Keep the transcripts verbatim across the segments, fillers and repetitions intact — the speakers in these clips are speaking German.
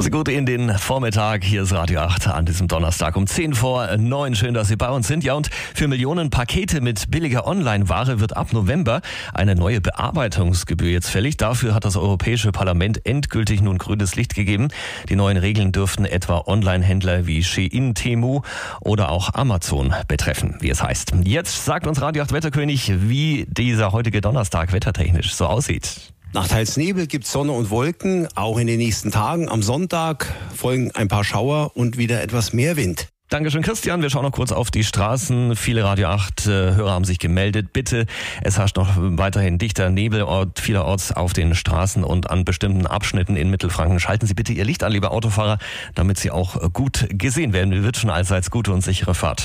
Kommen Sie gut in den Vormittag. Hier ist Radio acht an diesem Donnerstag um zehn vor neun. Schön, dass Sie bei uns sind. Ja, und für Millionen Pakete mit billiger Online-Ware wird ab November eine neue Bearbeitungsgebühr jetzt fällig. Dafür hat das Europäische Parlament endgültig nun grünes Licht gegeben. Die neuen Regeln dürften etwa Online-Händler wie Shein, Temu oder auch Amazon betreffen, wie es heißt. Jetzt sagt uns Radio acht Wetterkönig, wie dieser heutige Donnerstag wettertechnisch so aussieht. Nach teils Nebel gibt es Sonne und Wolken, auch in den nächsten Tagen. Am Sonntag folgen ein paar Schauer und wieder etwas mehr Wind. Dankeschön, Christian. Wir schauen noch kurz auf die Straßen. Viele Radio acht Hörer haben sich gemeldet. Bitte, es herrscht noch weiterhin dichter Nebel vielerorts auf den Straßen und an bestimmten Abschnitten in Mittelfranken. Schalten Sie bitte Ihr Licht an, liebe Autofahrer, damit Sie auch gut gesehen werden. Wir wünschen allseits gute und sichere Fahrt.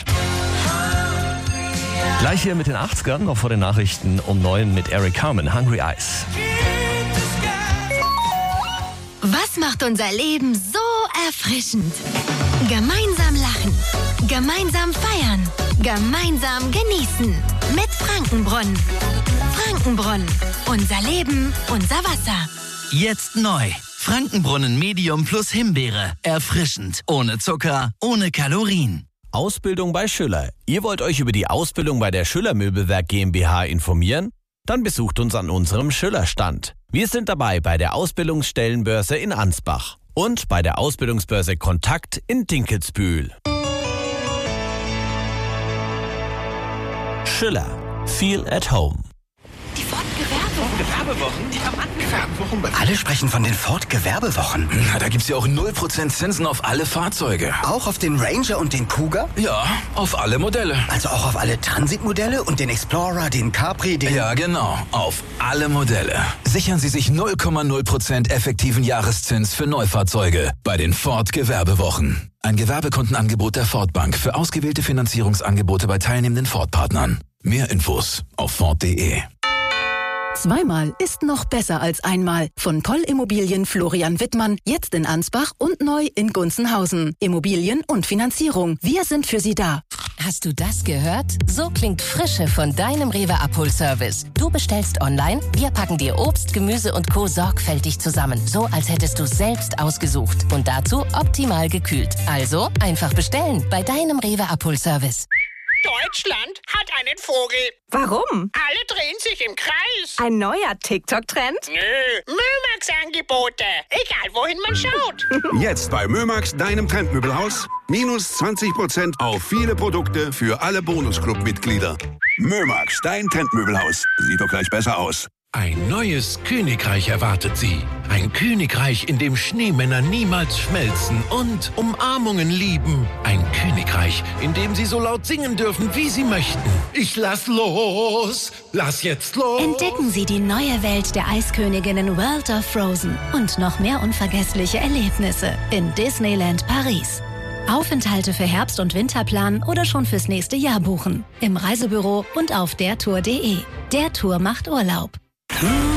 Gleich hier mit den achtzigern, noch vor den Nachrichten um neun mit Eric Carmen, Hungry Eyes. Was macht unser Leben so erfrischend? Gemeinsam lachen, gemeinsam feiern, gemeinsam genießen. Mit Frankenbrunnen. Frankenbrunnen. Unser Leben, unser Wasser. Jetzt neu. Frankenbrunnen Medium plus Himbeere. Erfrischend. Ohne Zucker, ohne Kalorien. Ausbildung bei Schüller. Ihr wollt euch über die Ausbildung bei der Schüller Möbelwerk GmbH informieren? Dann besucht uns an unserem Schüller-Stand. Wir sind dabei bei der Ausbildungsstellenbörse in Ansbach und bei der Ausbildungsbörse Kontakt in Dinkelsbühl. Schüller. Feel at home. Die Ford-Gewerbewochen. Gewerbewochen? Diamanten-Gewerbewochen. Alle sprechen von den Ford-Gewerbewochen. Na, da gibt's ja auch null Prozent Zinsen auf alle Fahrzeuge. Auch auf den Ranger und den Kuga? Ja, auf alle Modelle. Also auch auf alle Transitmodelle und den Explorer, den Capri, den... Ja, genau. Auf alle Modelle. Sichern Sie sich null Komma null Prozent effektiven Jahreszins für Neufahrzeuge bei den Ford-Gewerbewochen. Ein Gewerbekundenangebot der Ford Bank für ausgewählte Finanzierungsangebote bei teilnehmenden Ford-Partnern. Mehr Infos auf Ford punkt de. Zweimal ist noch besser als einmal. Von Poll Immobilien Florian Wittmann, jetzt in Ansbach und neu in Gunzenhausen. Immobilien und Finanzierung. Wir sind für Sie da. Hast du das gehört? So klingt Frische von deinem Rewe Abholservice. Du bestellst online, wir packen dir Obst, Gemüse und Co. sorgfältig zusammen. So, als hättest du es selbst ausgesucht. Und dazu optimal gekühlt. Also einfach bestellen bei deinem Rewe Abholservice. Deutschland hat einen Vogel. Warum? Alle drehen sich im Kreis. Ein neuer TikTok-Trend? Nö, Mömax-Angebote. Egal, wohin man schaut. Jetzt bei Mömax, deinem Trendmöbelhaus. Minus zwanzig Prozent auf viele Produkte für alle Bonusclub-Mitglieder. Mömax, dein Trendmöbelhaus. Sieht doch gleich besser aus. Ein neues Königreich erwartet Sie. Ein Königreich, in dem Schneemänner niemals schmelzen und Umarmungen lieben. Ein Königreich, in dem Sie so laut singen dürfen, wie Sie möchten. Ich lass los, lass jetzt los. Entdecken Sie die neue Welt der Eisköniginnen World of Frozen und noch mehr unvergessliche Erlebnisse in Disneyland Paris. Aufenthalte für Herbst- und Winterplan oder schon fürs nächste Jahr buchen. Im Reisebüro und auf der tour punkt de. Der Tour macht Urlaub.